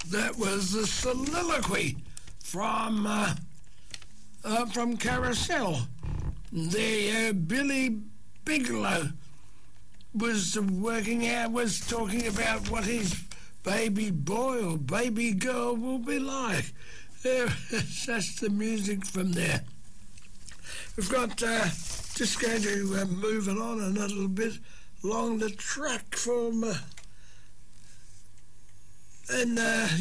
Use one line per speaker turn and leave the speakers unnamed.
That was the soliloquy from Carousel. There, Billy Bigelow was talking about what his baby boy or baby girl will be like. That's the music from there. We've got just going to move it on a little bit along the track from and